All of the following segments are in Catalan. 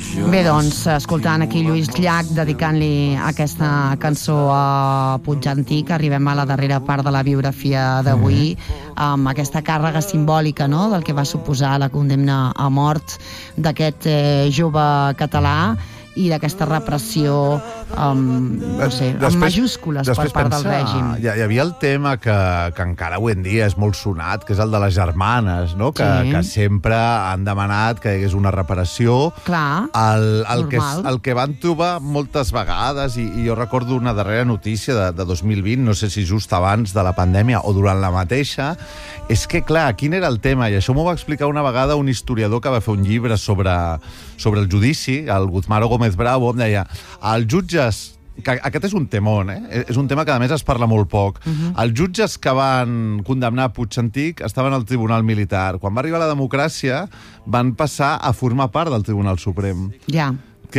Bé, doncs, escoltant aquí Lluís Llach, dedicant-li aquesta cançó a Puig Antic, arribem a la darrera part de la biografia d'avui, amb aquesta càrrega simbòlica, no?, del que va suposar la condemna a mort d'aquest jove català i d'aquesta repressió, no sé, amb majúscules per part del règim. Hi havia el tema que encara avui en dia és molt sonat, que és el de les germanes, no? Que sempre han demanat que hi hagués una reparació. Clar, normal. El que van trobar moltes vegades, i jo recordo una darrera notícia de 2020, no sé si just abans de la pandèmia o durant la mateixa, és que, clar, quin era el tema? I això m'ho va explicar una vegada un historiador que va fer un llibre sobre el judici, el Guzmán Gómez Bravo, em deia, els jutges, que aquest és un temón, és un tema que a més es parla molt poc, els jutges que van condemnar Puig Antic estaven al Tribunal Militar. Quan va arribar la democràcia van passar a formar part del Tribunal Suprem. Ja.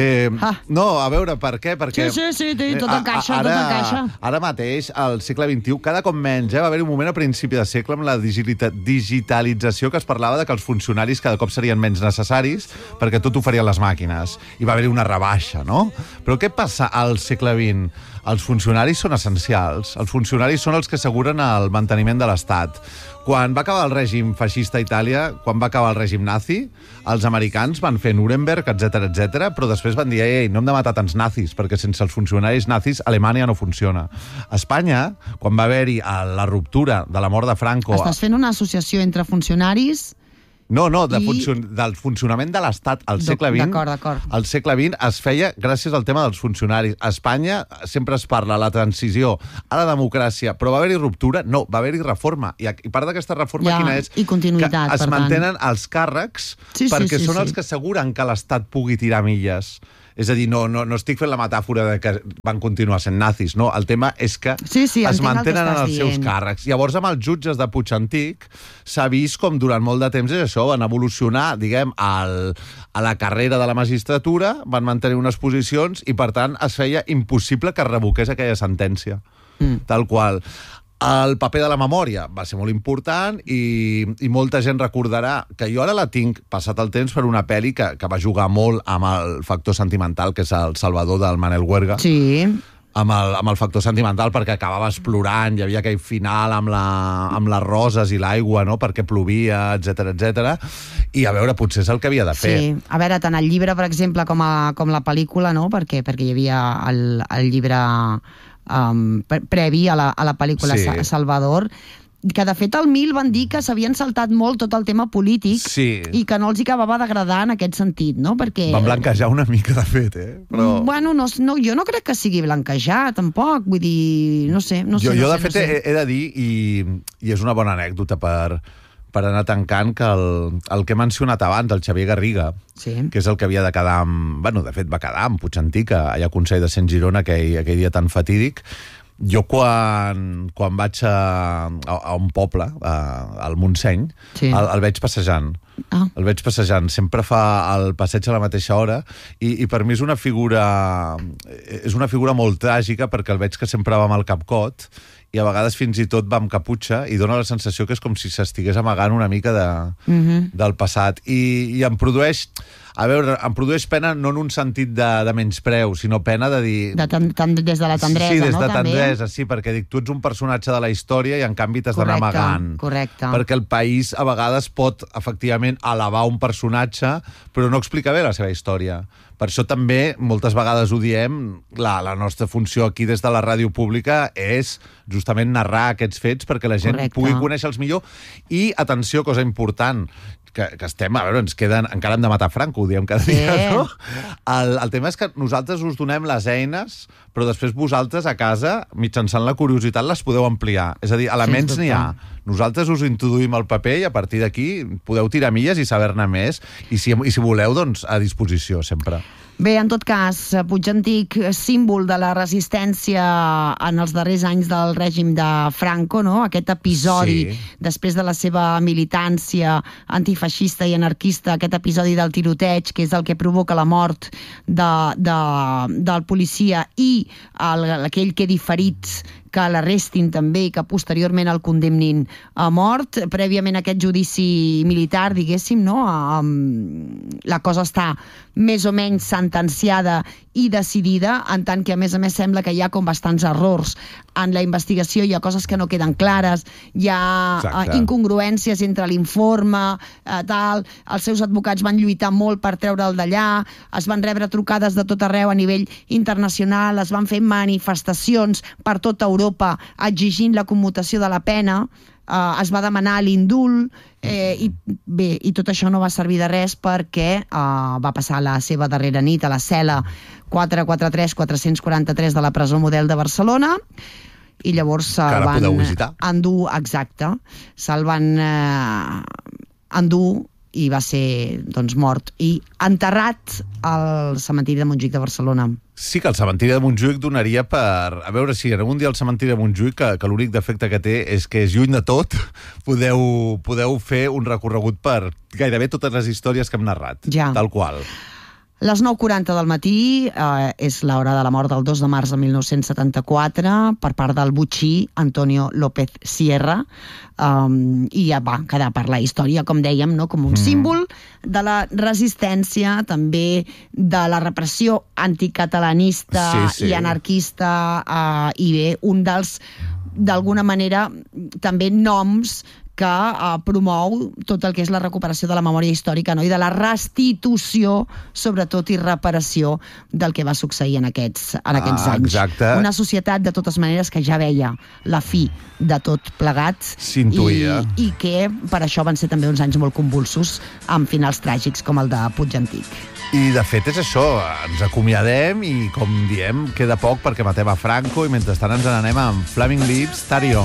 No, a veure, per què? Perquè Sí, tot encaixa, tot encaixa. Ara mateix, al segle XXI, cada cop menys, va haver un moment a principi de segle amb la digitalització que es parlava de que els funcionaris cada cop serien menys necessaris perquè tot ho farien les màquines. I va haver-hi una rebaixa, no? Però què passa al segle XX? Els funcionaris són essencials. Els funcionaris són els que asseguren el manteniment de l'Estat. Quan va acabar el règim feixista a Itàlia, quan va acabar el règim nazi, els americans van fer Nuremberg, etc, però després van dir, no hem de matar tants nazis, perquè sense els funcionaris nazis Alemanya no funciona. A Espanya, quan va haver-hi la ruptura de la mort de Franco... Estàs fent una associació entre funcionaris... No, del funcionament de l'Estat al segle XX. D'acord. Al segle XX es feia gràcies al tema dels funcionaris. A Espanya sempre es parla de la transició a la democràcia, però va haver-hi ruptura? No, va haver-hi reforma. I part d'aquesta reforma quina és? I continuïtat, que es mantenen els càrrecs perquè són els que asseguren que l'Estat pugui tirar milles. És a dir, no estic fent la metàfora de que van continuar sent nazis, no. El tema és que es mantenen en els seus càrrecs. Llavors, amb els jutges de Puig Antic s'ha vist com durant molt de temps és això, van evolucionar, diguem, a la carrera de la magistratura, van mantenir unes posicions i, per tant, es feia impossible que es revoqués aquella sentència. Tal qual. El paper de la memòria va ser molt important i molta gent recordarà que jo ara la tinc, passat el temps, per una pel·li que va jugar molt amb el factor sentimental, que és El Salvador, del Manel Huerga. Sí. Amb el factor sentimental, perquè acabaves plorant, hi havia aquell final amb les roses i l'aigua, no?, perquè plovia, etc. I a veure, potser és el que havia de fer. Sí, a veure, tant el llibre, per exemple, com la pel·lícula, no?, perquè hi havia el llibre... previ a la pel·lícula Salvador, que de fet al Mil van dir que s'havien saltat molt tot el tema polític i que no els acabava d'agradar en aquest sentit, no? Perquè... Van blanquejar una mica, de fet, Però... Bueno, jo no crec que sigui blanquejar, tampoc, vull dir, no sé. Jo de fet, he de dir, i és una bona anècdota per anar tancant, que el que he mencionat abans, el Xavier Garriga, que és el que havia de quedar de fet va quedar amb Puig Antic, allà a Consell de Cent Girona, aquell dia tan fatídic. Jo quan vaig a un poble, al Montseny, el veig passejant. El veig passejant. Sempre fa el passeig a la mateixa hora i per mi és una figura molt tràgica, perquè el veig que sempre va amb el capcot i a vegades fins i tot va amb caputxa i dona la sensació que és com si s'estigués amagant una mica del passat. I em produeix... A veure, em produeix pena no en un sentit de menyspreu, sinó pena de dir... Des de la tendresa, no? Sí, des de tendresa, sí, perquè dic, tu ets un personatge de la història i en canvi t'has d'anar amagant. Correcte. Perquè el país a vegades pot, efectivament, alabar un personatge, però no explica bé la seva història. Per això també, moltes vegades ho diem, la nostra funció aquí des de la ràdio pública és justament narrar aquests fets perquè la gent pugui conèixer-los millor. I, atenció, cosa important, que estem, a veure, encara hem de matar Franco, ho diem cada dia, no? El tema és que nosaltres us donem les eines, però després vosaltres a casa, mitjançant la curiositat, les podeu ampliar. És a dir, elements n'hi ha. Nosaltres us introduïm el paper i a partir d'aquí podeu tirar milles i saber-ne més. I si voleu, doncs, a disposició, sempre. Bé, en tot cas, Puig Antic, símbol de la resistència en els darrers anys del règim de Franco, no? Aquest episodi, després de la seva militància antifeixista i anarquista, aquest episodi del tiroteig, que és el que provoca la mort del policia i aquell quedi ferit que l'arrestin també i que posteriorment el condemnin a mort. Prèviament a aquest judici militar, diguéssim, no? La cosa està més o menys sentenciada i decidida, en tant que a més sembla que hi ha com bastants errors en la investigació, hi ha coses que no queden clares, hi ha incongruències entre l'informe, tal, els seus advocats van lluitar molt per treure'l d'allà, es van rebre trucades de tot arreu a nivell internacional, es van fer manifestacions per tota Europa exigint la commutació de la pena, es va demanar l'indult, i tot això no va servir de res perquè va passar la seva darrera nit a la cel·la 443-443 de la presó Model de Barcelona, i llavors se'l van endur, exacte, se'l van endur i va ser, doncs, mort i enterrat al cementiri de Montjuïc de Barcelona. Sí que el cementiri de Montjuïc donaria per... A veure si algun dia el cementiri de Montjuïc, que l'únic defecte que té és que és lluny de tot, podeu fer un recorregut per gairebé totes les històries que hem narrat, tal qual. Les 9:40 del matí és l'hora de la mort del 2 de març de 1974 per part del botxí Antonio López Sierra, i ja va quedar per la història, com dèiem, no? Com un símbol de la resistència, també de la repressió anticatalanista i anarquista, i bé, un dels, d'alguna manera, també noms que promou tot el que és la recuperació de la memòria històrica, no? I de la restitució, sobretot, i reparació del que va succeir en aquests anys. Exacte. Una societat, de totes maneres, que ja veia la fi de tot plegat. S'intuïa. I que per això van ser també uns anys molt convulsos, amb finals tràgics com el de Puig Antic. I, de fet, és això, ens acomiadem i, com diem, queda poc perquè matem a Franco i mentrestant ens n'anem amb Flaming Lips, Tari On.